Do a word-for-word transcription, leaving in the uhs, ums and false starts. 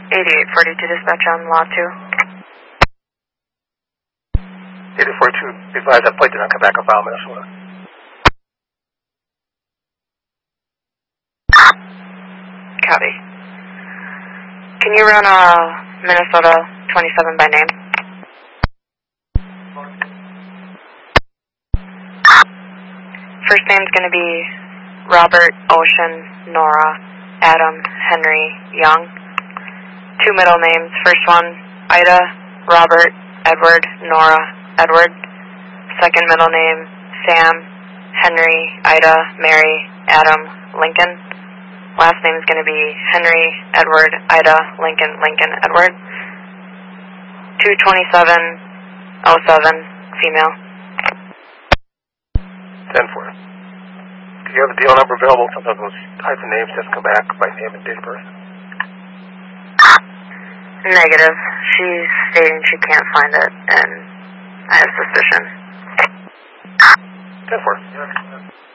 eighty-eight forty-two dispatch on Law two. eighty-eight forty-two, be advised that plate did not come back on file, Minnesota. Copy. Can you run a Minnesota twenty-seven by name? First name's going to be Robert, Ocean, Nora, Adam, Henry, Young. Two middle names. First one, Ida, Robert, Edward, Nora, Edward. Second middle name, Sam, Henry, Ida, Mary, Adam, Lincoln. Last name is going to be Henry, Edward, Ida, Lincoln, Lincoln, Edward. two twenty-seven oh seven, female. ten four. Do you have a deal number available? Sometimes those types of names just come back by name and date of birth. Negative. She's stating she can't find it, and I have suspicion. ten four.